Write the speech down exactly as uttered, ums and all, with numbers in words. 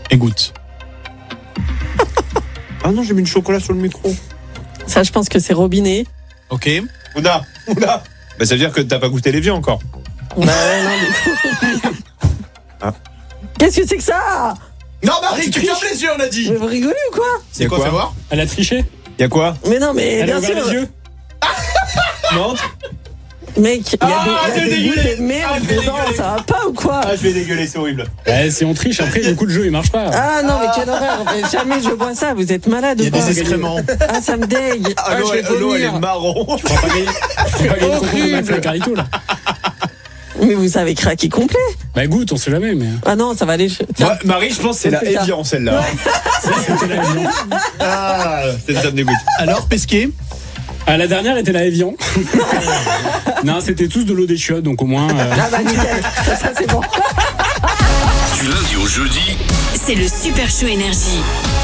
Et goûte. Ah non, j'ai mis du chocolat sur le micro. Ça, je pense que c'est robinet. Ok. Oula, oula. Bah, ça veut dire que t'as pas goûté l'évian encore. Bah ouais, non, du coup. Ah. Qu'est-ce que c'est que ça? Non, Marie, tu fermes les yeux, on a dit. Mais vous rigolez ou quoi? C'est quoi, fais voir. Elle a triché. Y'a quoi? Mais non, mais Elle a bien ouvert sûr. les yeux. Non. Mec, il y a Ah, des, je il y a vais des dégueuler. gouttes de merde Ah, je vais dedans, dégueuler. ça va pas ou quoi? Ah, je vais dégueuler, c'est horrible. Eh, si on triche, après, le coup de jeu, il marche pas. Ah non, mais quelle horreur! Mais jamais je bois ça, vous êtes malade Il y ou a pas? des excréments. Ah, ça me dégue! Ah, Ah, l'eau, je vais elle- l'eau, elle est vomir. marron. Tu vas pas gagner. Tu vas pas gagner le concours de McFly et Carlito, là. Mais vous avez craqué complet! Bah, goûte, on sait jamais, mais. Ah non, ça va aller. Tiens. Moi, Marie, je pense que c'est la Putain. Evian, celle-là. C'était la Evian. Ah, c'est ça me dégoûte. Alors, Pesquet. Ah, la dernière était la Evian. Non, c'était tous de l'eau des chiottes, donc au moins. euh, Ah bah nickel, ça, ça, c'est bon. Du lundi au jeudi, C'est le Super Show Énergie.